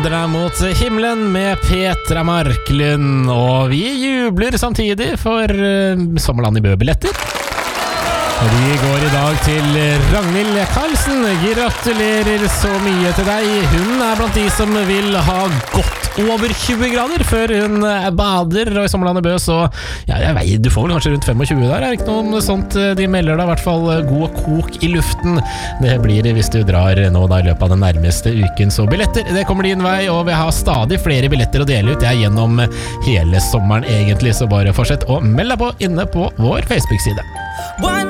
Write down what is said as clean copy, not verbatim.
leder deg mot himmelen med Petra Marklund, og vi jubler samtidig for Sommerland i Bø-billetter. Og de går i dag til Ragnhild Karlsen. Gratulerer så mye til deg. Hun er blant de som vil ha godt over 20 grader før hun bader. Og i Sommerland i Bø så, ja, jeg vet, du får vel kanskje rundt 25 der. Er det ikke noe sånt? De melder deg i hvert fall god kok i luften. Det blir det hvis du drar nå da i løpet av den nærmeste uken. Så billetter, det kommer din vei, og vi har stadig flere billetter å dele ut. Det er gjennom hele sommeren egentlig, så bare fortsett å melde deg på inne på vår Facebook-side.